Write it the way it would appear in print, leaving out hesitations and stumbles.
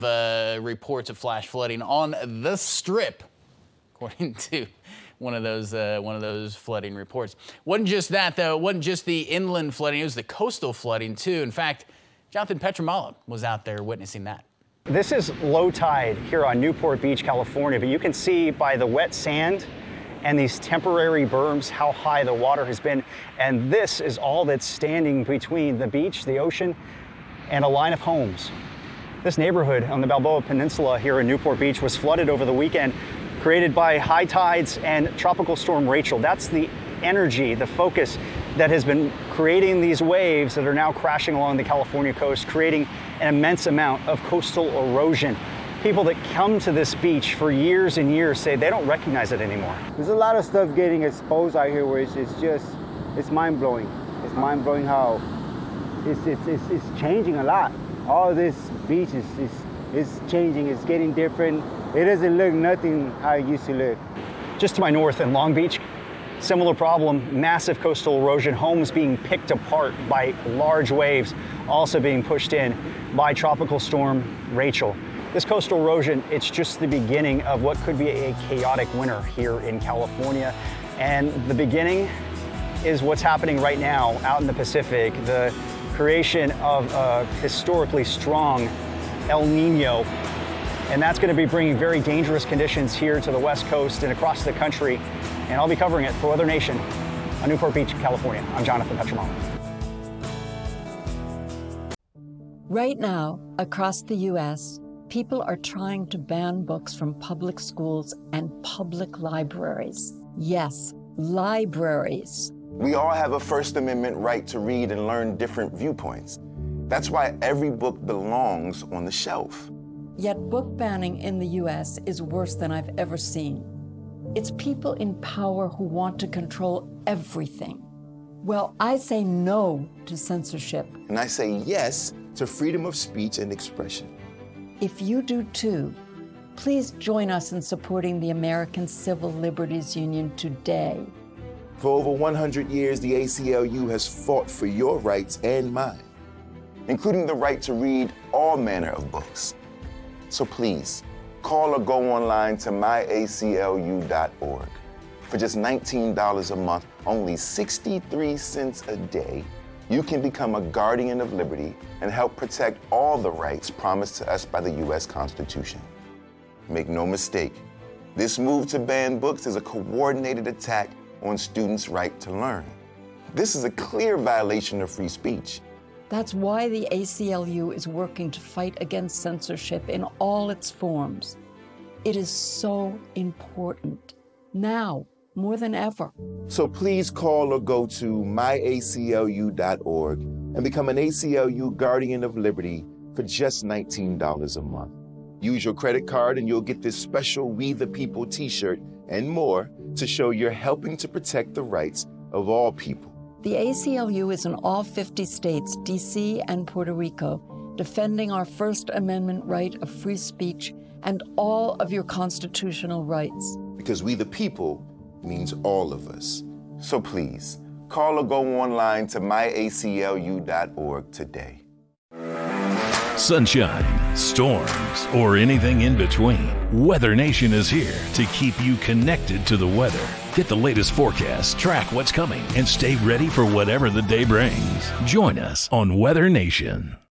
Reports of flash flooding on the Strip, according to one of those flooding reports. Wasn't just that though. It wasn't just the inland flooding. It was the coastal flooding too. In fact, Jonathan Petramala was out there witnessing that. This is low tide here on Newport Beach, California, but you can see by the wet sand and these temporary berms how high the water has been. And this is all that's standing between the beach, the ocean, and a line of homes. This neighborhood on the Balboa Peninsula here in Newport Beach was flooded over the weekend, created by high tides and Tropical Storm Rachel. That's the energy, the focus that has been creating these waves that are now crashing along the California coast, creating an immense amount of coastal erosion. People that come to this beach for years and years say they don't recognize it anymore. There's a lot of stuff getting exposed out here where it's mind-blowing. It's mind-blowing how it's changing a lot. All this beach is changing, it's getting different. It doesn't look nothing how it used to look. Just to my north in Long Beach, similar problem, massive coastal erosion, homes being picked apart by large waves, also being pushed in by Tropical Storm Rachel. This coastal erosion, it's just the beginning of what could be a chaotic winter here in California. And the beginning is what's happening right now out in the Pacific, the creation of a historically strong El Nino. And that's going to be bringing very dangerous conditions here to the West Coast and across the country. And I'll be covering it for Weather Nation on Newport Beach, California. I'm Jonathan Petramala. Right now, across the U.S., people are trying to ban books from public schools and public libraries. Yes, libraries. We all have a First Amendment right to read and learn different viewpoints. That's why every book belongs on the shelf. Yet book banning in the U.S. is worse than I've ever seen. It's people in power who want to control everything. Well, I say no to censorship. And I say yes to freedom of speech and expression. If you do too, please join us in supporting the American Civil Liberties Union today. For over 100 years, the ACLU has fought for your rights and mine, including the right to read all manner of books. So please, call or go online to myaclu.org. For just $19 a month, only 63 cents a day, you can become a guardian of liberty and help protect all the rights promised to us by the U.S. Constitution. Make no mistake, this move to ban books is a coordinated attack on students' right to learn. This is a clear violation of free speech. That's why the ACLU is working to fight against censorship in all its forms. It is so important, now more than ever. So please call or go to myaclu.org and become an ACLU Guardian of Liberty for just $19 a month. Use your credit card and you'll get this special We the People t-shirt and more to show you're helping to protect the rights of all people. The ACLU is in all 50 states, D.C. and Puerto Rico, defending our First Amendment right of free speech and all of your constitutional rights. Because we the people means all of us. So please, call or go online to myaclu.org today. Sunshine, storms, or anything in between, Weather Nation is here to keep you connected to the weather. Get the latest forecast, track what's coming, and stay ready for whatever the day brings. Join us on Weather Nation.